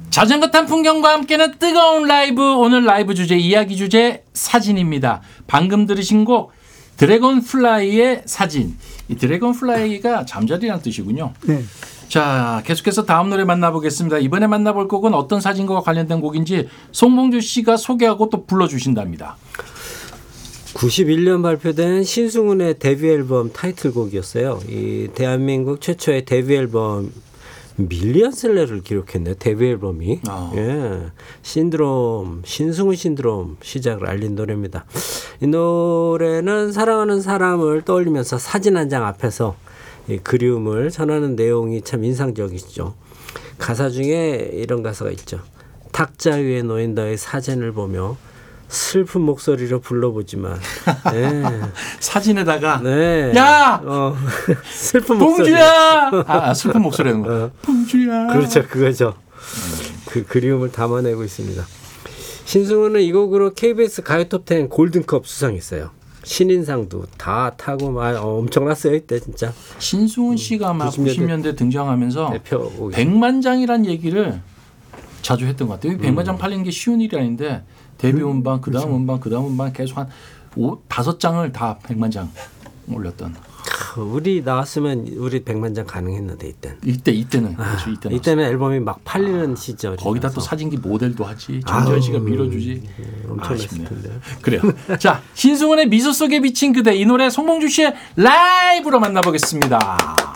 자전거 탄 풍경과 함께는 뜨거운 라이브. 오늘 라이브 주제, 이야기 주제 사진입니다. 방금 들으신 곡 드래곤플라이의 사진. 이 드래곤플라이가 잠자리라는 뜻이군요. 네. 자, 계속해서 다음 노래 만나보겠습니다. 이번에 만나볼 곡은 어떤 사진과 관련된 곡인지 송봉주 씨가 소개하고 또 불러주신답니다. 91년 발표된 신승훈의 데뷔 앨범 타이틀곡이었어요. 이 대한민국 최초의 데뷔 앨범 밀리언셀러를 기록했네요. 데뷔 앨범이. 예. 신드롬, 신승훈 신드롬 시작을 알린 노래입니다. 이 노래는 사랑하는 사람을 떠올리면서 사진 한 장 앞에서 이 그리움을 전하는 내용이 참 인상적이죠. 가사 중에 이런 가사가 있죠. 탁자 위에 놓인 너의 사진을 보며 슬픈 목소리로 불러보지만 네. 사진에다가 네. 야! 슬픈 목소리. 봉주야! 슬픈 목소리라는 거. 봉주야. 그렇죠. 그거죠. 그 그리움을 담아내고 있습니다. 신승훈은 이 곡으로 KBS 가요톱10 골든컵 수상했어요. 신인상도 다 타고 막 엄청났어요 이때 진짜. 신승훈 씨가 막 90년대 등장하면서 대표 100만 장이란 얘기를 자주 했던 것 같아요. 100만 장 팔리는 게 쉬운 일이 아닌데 데뷔 음반, 그 다음 음반, 그 다음 음반 계속 한 5-5장을 다 100만 장 올렸던. 우리 나왔으면 우리 100만 장 가능했는데 이때는 그렇죠. 이때는 앨범이 막 팔리는 시절. 거기다 또 사진기 모델도 하지. 전지현 씨가 밀어주지. 엄청났을 텐데. 그래요. 자, 신승훈의 미소 속에 비친 그대, 이 노래 송봉주 씨의 라이브로 만나보겠습니다.